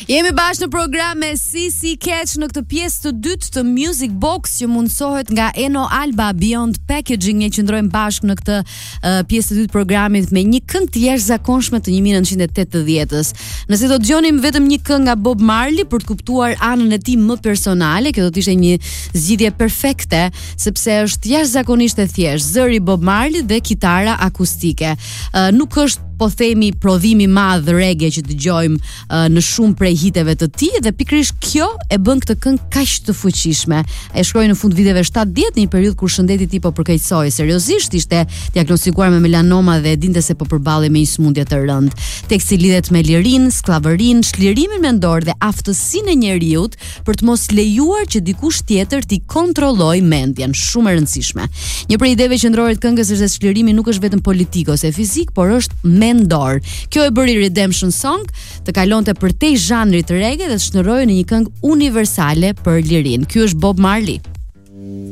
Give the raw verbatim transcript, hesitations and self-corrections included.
Jemi bashkë në program me C C Catch në këtë pjesë të dytë të Music Box që mundsohet nga Eno Alba Beyond Packaging. Ne qëndrojmë bashkë në këtë uh, pjesë të dytë të programit me një këngë të jashtëzakonshme të një mijë nëntëqind e tetëdhjetës. Nëse do dëgjonim vetëm një këngë nga Bob Marley për të kuptuar anën e tij më personale, kjo do të ishte një zgjidhje perfekte, sepse është jashtëzakonisht e thjeshtë. Zëri Bob Marley dhe kitara akustike. Uh, nuk është po themi prodhimi i madh reggae që dëgjojmë uh, në shumë prej hiteve të tij dhe pikërisht kjo e bën këtë këngë kaq të fuqishme. E shkroi në fund viteve shtatëdhjetë në një periudhë kur shëndeti i tij po përkeqësoi seriozisht, ishte diagnostikuar me melanoma dhe e dinte se po përballej me një sëmundje të rëndë. Teksti lidhet me lirinë, skllavërinë, çlirimin mendor dhe aftësinë e njerëzit për të mos lejuar që dikush tjetër t'i kontrollojë mendjen, shumë e rëndësishme. Një prej ideve qendrore të këngës është se çlirimi nuk është vetëm politik ose fizik, por është mendor. Kjo e bëri Redemption Song të kalonte përtej zhanrit të reggae dhe të shndërrojë në një këngë universale për lirinë. Ky është Bob Marley.